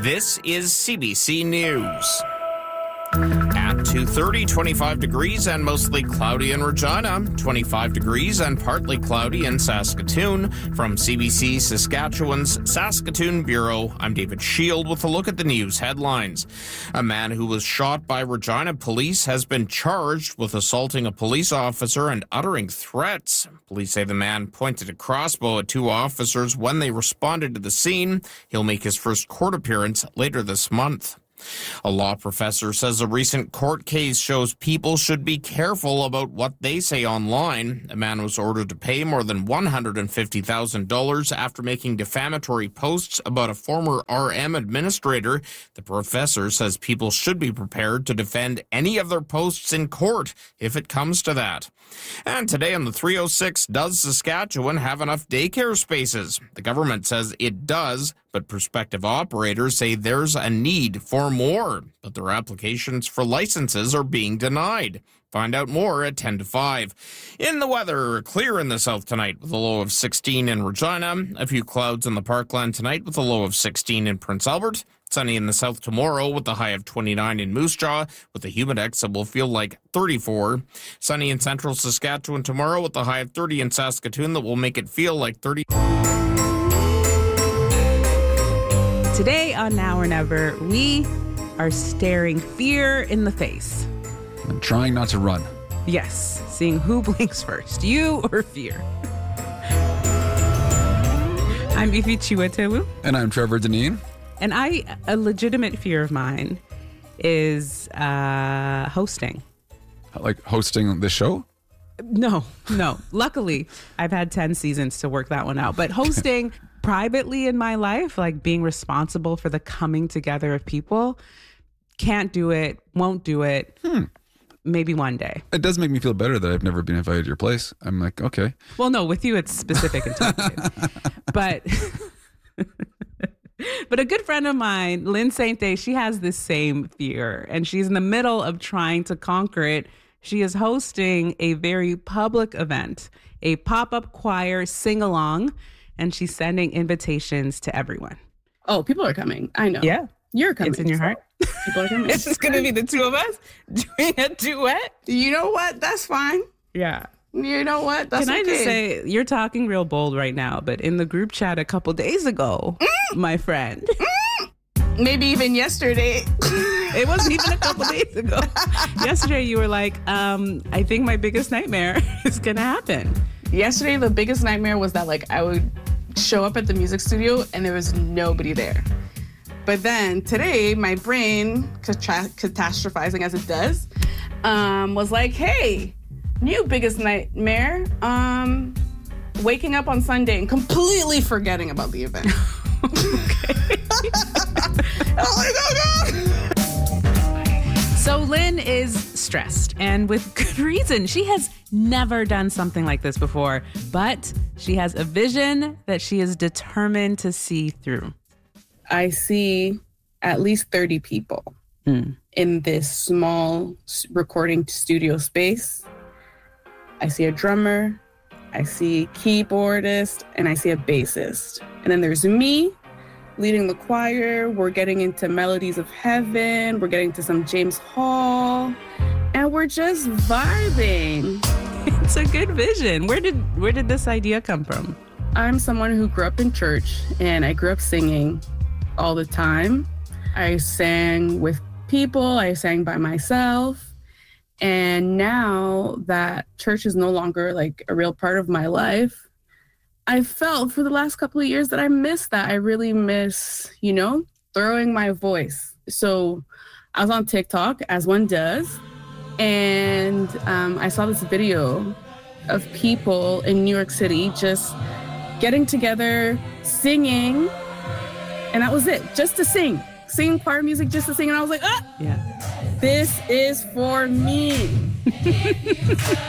This is CBC News. At 2:30, 25 degrees and mostly cloudy in Regina, 25 degrees and partly cloudy in Saskatoon. From CBC Saskatchewan's Saskatoon Bureau, I'm David Shield with a look at the news headlines. A man who was shot by Regina police has been charged with assaulting a police officer and uttering threats. Police say the man pointed a crossbow at two officers when they responded to the scene. He'll make his first court appearance later this month. A law professor says a recent court case shows people should be careful about what they say online. A man was ordered to pay more than $150,000 after making defamatory posts about a former RM administrator. The professor says people should be prepared to defend any of their posts in court if it comes to that. And today on the 306, does Saskatchewan have enough daycare spaces? The government says it does, but prospective operators say there's a need for more, but their applications for licenses are being denied. Find out more at 10 to 5. In the weather, clear in the south tonight with a low of 16 in Regina. A few clouds in the Parkland tonight with a low of 16 in Prince Albert. Sunny in the south tomorrow with a high of 29 in Moose Jaw with a humidex that will feel like 34. Sunny in central Saskatchewan tomorrow with a high of 30 in Saskatoon that will make it feel like 30. Today on Now or Never, we are staring fear in the face. I'm trying not to run. Yes, seeing who blinks first, you or fear. I'm Bifi Chiwetewu. And I'm Trevor Deneen. And a legitimate fear of mine is hosting. Like hosting the show? No. Luckily, I've had 10 seasons to work that one out. But hosting privately in my life, like being responsible for the coming together of people, can't do it, won't do it. Maybe one day. It does make me feel better that I've never been invited to your place. I'm like, okay. Well, no, with you, it's specific and targeted. But a good friend of mine, Lynn Sainte, she has this same fear, and she's in the middle of trying to conquer it. She is hosting a very public event, a pop-up choir sing-along, and she's sending invitations to everyone. Oh, people are coming. I know. Yeah. You're coming. It's in your heart. People are coming. It's just going to be the two of us doing a duet. You know what? That's fine. Yeah. You know what? That's Can I just say, you're talking real bold right now, but in the group chat a couple days ago, my friend. Maybe even yesterday. It wasn't even a couple days ago. Yesterday, you were like, I think my biggest nightmare is going to happen. Yesterday, the biggest nightmare was that I would show up at the music studio and there was nobody there. But then today, my brain, catastrophizing as it does, was like, hey, new biggest nightmare, waking up on Sunday and completely forgetting about the event. Okay. Oh my God. So Lynn is stressed, and with good reason. She has never done something like this before, but she has a vision that she is determined to see through. I see at least 30 people in this small recording studio space. I see a drummer, I see a keyboardist, and I see a bassist. And then there's me leading the choir. We're getting into Melodies of Heaven. We're getting to some James Hall. And we're just vibing. It's a good vision. Where did this idea come from? I'm someone who grew up in church, and I grew up singing all the time. I sang with people. I sang by myself. And now that church is no longer a real part of my life, I felt for the last couple of years that I miss that. I really miss, throwing my voice. So I was on TikTok, as one does, and I saw this video of people in New York City just getting together, singing, and that was it, just to sing choir music, just to sing. And I was like, yeah, this is for me.